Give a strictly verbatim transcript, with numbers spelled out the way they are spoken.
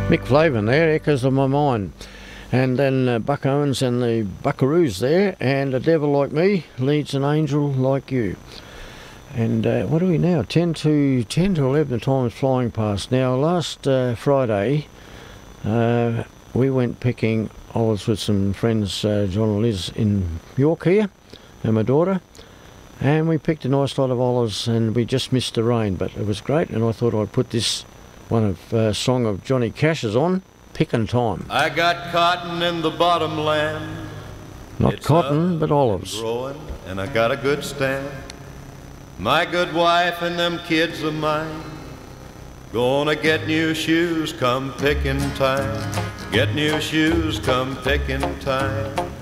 Mick Flavin there, Echoes of My Mind. And then uh, Buck Owens and the Buckaroos there, and A Devil Like Me Leads an Angel Like You. And uh, what are we now? ten to ten to eleven, the time is flying past. Now, last uh, Friday, uh, we went picking olives with some friends, uh, John and Liz in York here, and my daughter. And we picked a nice lot of olives, and we just missed the rain, but it was great. And I thought I'd put this one of uh, song of Johnny Cash's on, Pickin' Time. I got cotton in the bottomland. Not It's cotton, but olives. Growing, and I got a good stand. My good wife and them kids of mine gonna get new shoes come picking time. Get new shoes come picking time.